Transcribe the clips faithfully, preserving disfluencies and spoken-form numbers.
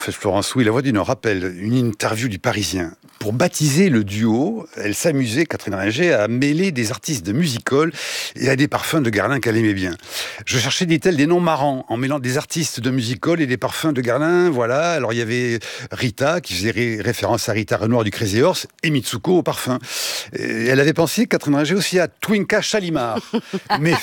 En fait, Florence, oui, la voix du Nord rappelle une interview du Parisien. Pour baptiser le duo, elle s'amusait, Catherine Ringer, à mêler des artistes de music-hall et à des parfums de Guerlain qu'elle aimait bien. Je cherchais, dit-elle, des noms marrants, en mêlant des artistes de music-hall et des parfums de Guerlain, voilà. Alors, il y avait Rita, qui faisait ré- référence à Rita Renoir du Crazy Horse, et Mitsuko au parfum. Et elle avait pensé, Catherine Ringer, aussi à Twinka Shalimar. mais,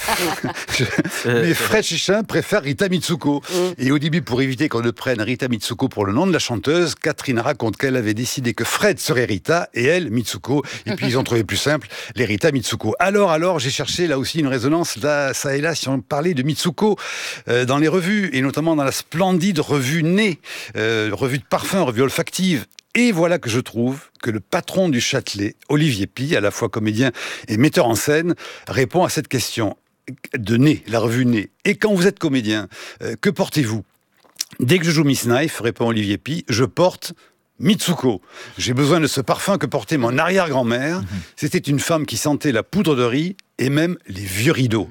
mais Fred Chichin préfère Rita Mitsuko. Et au début, pour éviter qu'on ne prenne Rita Mitsuko pour le nom de la chanteuse, Catherine raconte qu'elle avait décidé que Fred serait Rita et elle, Mitsuko. Et puis ils ont trouvé plus simple, les Rita Mitsuko. Alors, alors, j'ai cherché là aussi une résonance, là, ça et là, si on parlait de Mitsuko euh, dans les revues, et notamment dans la splendide revue Nez, euh, revue de parfum, revue olfactive. Et voilà que je trouve que le patron du Châtelet, Olivier Py, à la fois comédien et metteur en scène, répond à cette question de Nez, la revue Nez. Et quand vous êtes comédien, euh, que portez-vous ? Dès que je joue Miss Knife, répond Olivier Py, je porte Mitsuko. J'ai besoin de ce parfum que portait mon arrière-grand-mère. Mmh. C'était une femme qui sentait la poudre de riz et même les vieux rideaux.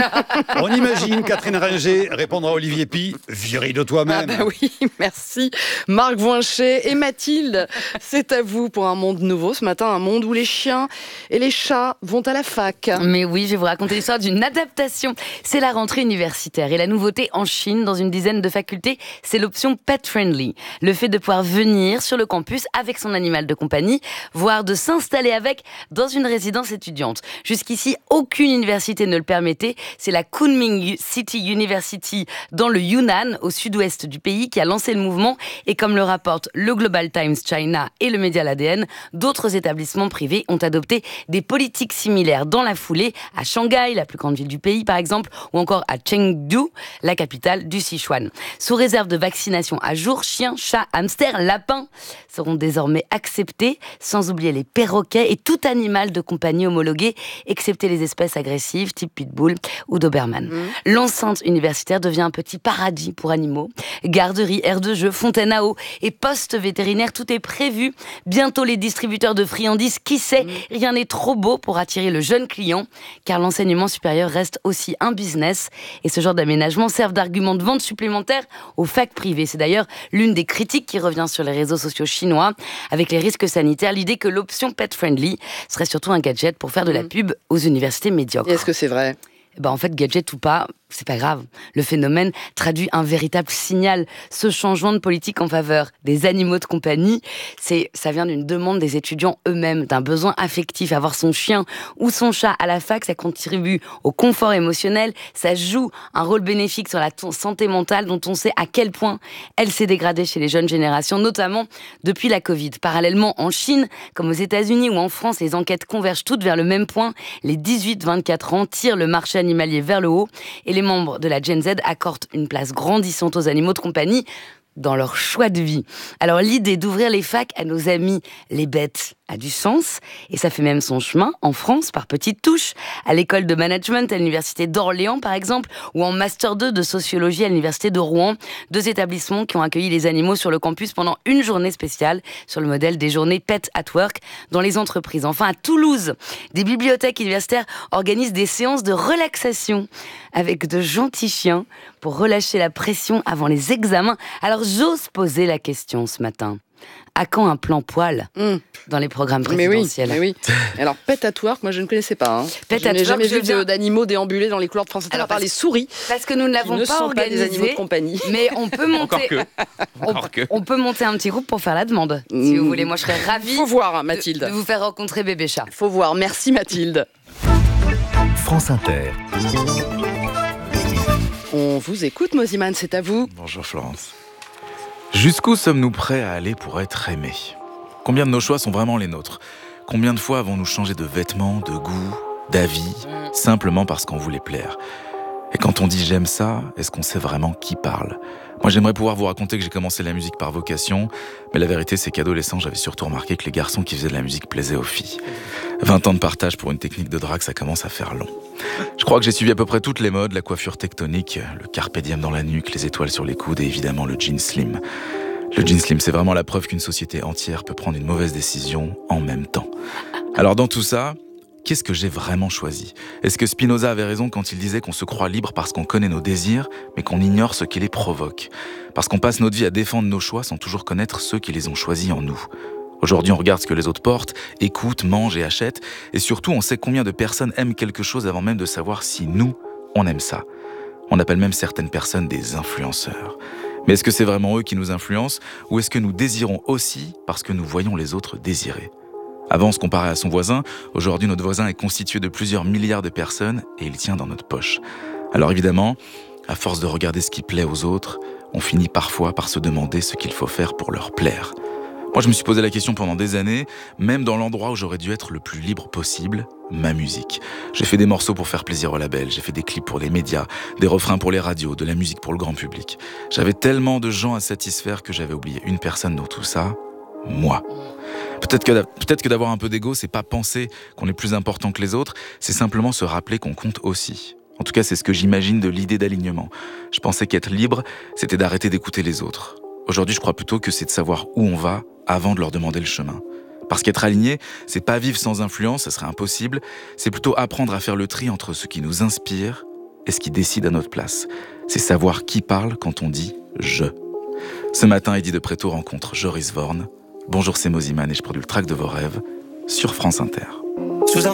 On imagine Catherine Ringer répondre à Olivier Py, vieux rideau toi-même. Ah bah oui, merci. Marc Voinchet et Mathilde, c'est à vous pour un monde nouveau ce matin, un monde où les chiens et les chats vont à la fac. Mais oui, je vais vous raconter l'histoire d'une adaptation. C'est la rentrée universitaire et la nouveauté en Chine, dans une dizaine de facultés, c'est l'option pet friendly. Le fait de pouvoir venir sur le campus avec son animal de compagnie, voire de s'installer avec dans une résidence étudiante. Jusqu'ici, aucune université ne le permettait. C'est la Kunming City University dans le Yunnan, au sud-ouest du pays, qui a lancé le mouvement. Et comme le rapporte le Global Times China et le média L'A D N, d'autres établissements privés ont adopté des politiques similaires dans la foulée, à Shanghai, la plus grande ville du pays par exemple, ou encore à Chengdu, la capitale du Sichuan. Sous réserve de vaccination à jour, chiens, chats, hamsters, lapins seront désormais acceptés, sans oublier les perroquets et tout animal de compagnie homologué, excepté les espèces agressives type pitbull ou doberman. Mmh. L'enceinte universitaire devient un petit paradis pour animaux. Garderie, aire de jeu, fontaine à eau et poste vétérinaire, tout est prévu. Bientôt les distributeurs de friandises, qui sait, mmh. rien n'est trop beau pour attirer le jeune client, car l'enseignement supérieur reste aussi un business et ce genre d'aménagement sert d'argument de vente supplémentaire aux facs privées. C'est d'ailleurs l'une des critiques qui revient sur les réseaux sociaux chinois, avec les risques sanitaires, l'idée que l'option pet-friendly serait surtout un gadget pour faire de la pub aux universités médiocres. Et est-ce que c'est vrai ? Ben en fait, gadget ou pas, c'est pas grave. Le phénomène traduit un véritable signal. Ce changement de politique en faveur des animaux de compagnie, c'est, ça vient d'une demande des étudiants eux-mêmes, d'un besoin affectif. Avoir son chien ou son chat à la fac, ça contribue au confort émotionnel, ça joue un rôle bénéfique sur la t- santé mentale dont on sait à quel point elle s'est dégradée chez les jeunes générations, notamment depuis la Covid. Parallèlement, en Chine, comme aux États-Unis ou en France, les enquêtes convergent toutes vers le même point. Les dix-huit vingt-quatre ans tirent le marché animalier vers le haut et les membres de la Gen Z accordent une place grandissante aux animaux de compagnie dans leur choix de vie. Alors l'idée d'ouvrir les facs à nos amis les bêtes a du sens, et ça fait même son chemin en France par petites touches, à l'école de management à l'université d'Orléans par exemple, ou en master deux de sociologie à l'université de Rouen, deux établissements qui ont accueilli les animaux sur le campus pendant une journée spéciale sur le modèle des journées Pet at Work dans les entreprises. Enfin à Toulouse, des bibliothèques universitaires organisent des séances de relaxation avec de gentils chiens pour relâcher la pression avant les examens. Alors j'ose poser la question ce matin. À quand un plan poil mmh. dans les programmes présidentiels ? Mais oui, mais oui. Alors, Pet at Work, moi je ne connaissais pas. Hein. Pet je n'ai jamais vu viens... d'animaux déambuler dans les couloirs de France Inter, à part les souris. Parce que nous ne l'avons ne pas organisé. Pas des animaux de compagnie. Mais on peut monter. Encore que. Encore on, que. on peut monter un petit groupe pour faire la demande, mmh. si vous voulez. Moi, je serais ravie. Faut voir, Mathilde. De, de vous faire rencontrer bébé chat. Faut voir. Merci, Mathilde. France Inter. On vous écoute, Moziman, c'est à vous. Bonjour Florence. Jusqu'où sommes-nous prêts à aller pour être aimés ? Combien de nos choix sont vraiment les nôtres ? Combien de fois avons-nous changé de vêtements, de goût, d'avis, simplement parce qu'on voulait plaire ? Et quand on dit « j'aime ça », est-ce qu'on sait vraiment qui parle ? Moi, j'aimerais pouvoir vous raconter que j'ai commencé la musique par vocation, mais la vérité, c'est qu'adolescent, j'avais surtout remarqué que les garçons qui faisaient de la musique plaisaient aux filles. vingt ans de partage pour une technique de drague, ça commence à faire long. Je crois que j'ai suivi à peu près toutes les modes, la coiffure tectonique, le carpe diem dans la nuque, les étoiles sur les coudes et évidemment le jean slim. Le jean slim, c'est vraiment la preuve qu'une société entière peut prendre une mauvaise décision en même temps. Alors dans tout ça, Qu'est-ce que j'ai vraiment choisi ? Est-ce que Spinoza avait raison quand il disait qu'on se croit libre parce qu'on connaît nos désirs, mais qu'on ignore ce qui les provoque ? Parce qu'on passe notre vie à défendre nos choix sans toujours connaître ceux qui les ont choisis en nous. Aujourd'hui, on regarde ce que les autres portent, écoutent, mangent et achètent, et surtout, on sait combien de personnes aiment quelque chose avant même de savoir si nous, on aime ça. On appelle même certaines personnes des influenceurs. Mais est-ce que c'est vraiment eux qui nous influencent, ou est-ce que nous désirons aussi parce que nous voyons les autres désirer ? Avant, on se comparait à son voisin. Aujourd'hui, notre voisin est constitué de plusieurs milliards de personnes et il tient dans notre poche. Alors évidemment, à force de regarder ce qui plaît aux autres, on finit parfois par se demander ce qu'il faut faire pour leur plaire. Moi, je me suis posé la question pendant des années, même dans l'endroit où j'aurais dû être le plus libre possible, ma musique. J'ai fait des morceaux pour faire plaisir au label, j'ai fait des clips pour les médias, des refrains pour les radios, de la musique pour le grand public. J'avais tellement de gens à satisfaire que j'avais oublié une personne dans tout ça, moi. Peut-être que, peut-être que d'avoir un peu d'ego, c'est pas penser qu'on est plus important que les autres, c'est simplement se rappeler qu'on compte aussi. En tout cas, c'est ce que j'imagine de l'idée d'alignement. Je pensais qu'être libre, c'était d'arrêter d'écouter les autres. Aujourd'hui, je crois plutôt que c'est de savoir où on va avant de leur demander le chemin. Parce qu'être aligné, c'est pas vivre sans influence, ça serait impossible, c'est plutôt apprendre à faire le tri entre ce qui nous inspire et ce qui décide à notre place. C'est savoir qui parle quand on dit « je ». Ce matin, Eddie de Pretto rencontre Joris Voorn. Bonjour, c'est Moziman et je produis le track de vos rêves sur France Inter.